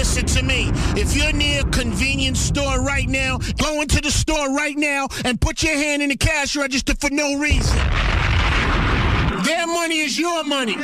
listen to me. If you're near a convenience store right now, go into the store right now and put your hand in the cash register for no reason. Their money is your money.